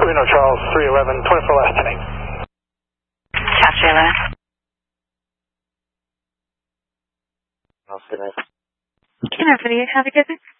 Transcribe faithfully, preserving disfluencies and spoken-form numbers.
Reno Charles, three eleven, twenty-four last ten eight. Charles three eleven. I'll see you. Can I have a good day?